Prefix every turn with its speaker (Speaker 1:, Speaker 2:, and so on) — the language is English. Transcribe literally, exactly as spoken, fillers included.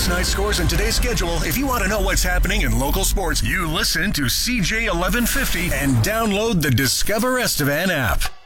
Speaker 1: last night's scores and today's schedule, if you want to know what's happening in local sports, you listen to C J eleven fifty and download the Discover Estevan app.